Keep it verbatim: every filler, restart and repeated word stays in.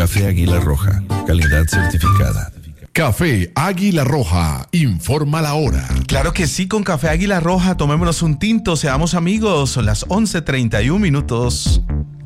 Café Águila Roja, calidad certificada. Café Águila Roja, informa la hora. Claro que sí, con Café Águila Roja, tomémonos un tinto, seamos amigos. Son las once treinta y un minutos.